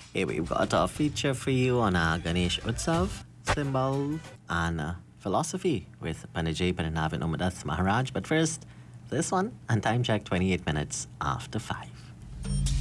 Hey, we've got a feature for you on our Ganesh Utsav symbol and philosophy with Panajay Parinavan Umadas Maharaj. But first, this one, and time check 28 minutes after 5.